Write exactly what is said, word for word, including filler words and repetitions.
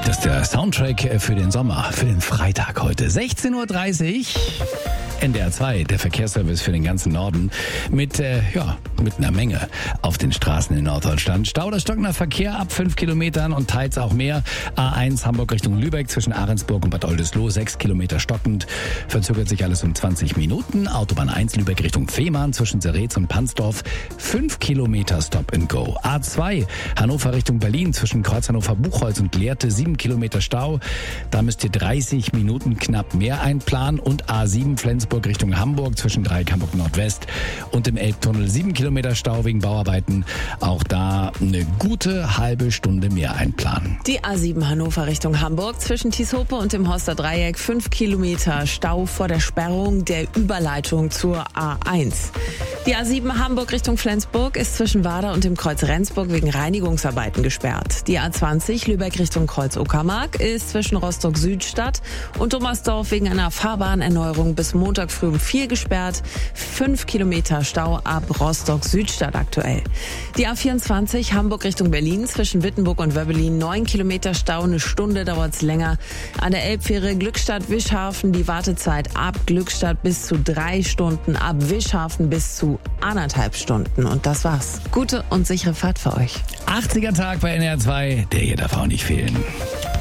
Das ist der Soundtrack für den Sommer, für den Freitag heute. sechzehn Uhr dreißig. N D R zwei, der Verkehrsservice für den ganzen Norden, mit, äh, ja, mit einer Menge auf den Straßen in Norddeutschland. Stau oder stockender Verkehr ab fünf Kilometern und teils auch mehr. A eins Hamburg Richtung Lübeck zwischen Ahrensburg und Bad Oldesloe, sechs Kilometer stockend. Verzögert sich alles um zwanzig Minuten. Autobahn eins Lübeck Richtung Fehmarn zwischen Seretz und Pansdorf, fünf Kilometer Stop and Go. A zwei Hannover Richtung Berlin zwischen Kreuz Hannover-Buchholz und Lehrte, sieben Kilometer Stau. Da müsst ihr dreißig Minuten knapp mehr einplanen. Und A sieben Flensburg Richtung Hamburg zwischen Dreieck Hamburg Nordwest und im Elbtunnel sieben Kilometer Stau wegen Bauarbeiten. Auch da eine gute halbe Stunde mehr einplanen. Die A sieben Hannover Richtung Hamburg zwischen Tieshope und dem Horster Dreieck fünf Kilometer Stau vor der Sperrung der Überleitung zur A eins. Die A sieben Hamburg Richtung Flensburg ist zwischen Wader und dem Kreuz Rendsburg wegen Reinigungsarbeiten gesperrt. Die A zwanzig Lübeck Richtung Kreuz Uckermark ist zwischen Rostock Südstadt und Dommersdorf wegen einer Fahrbahnerneuerung bis Montag früh um vier gesperrt. Fünf Kilometer Stau ab Rostock Südstadt aktuell. Die A vierundzwanzig Hamburg Richtung Berlin zwischen Wittenburg und Wöbbelin neun Kilometer Stau, eine Stunde dauert's länger. An der Elbfähre Glückstadt-Wischhafen die Wartezeit ab Glückstadt bis zu drei Stunden, ab Wischhafen bis zu anderthalb Stunden. Und das war's. Gute und sichere Fahrt für euch. achtziger Tag bei N D R zwei, der hier darf auch nicht fehlen.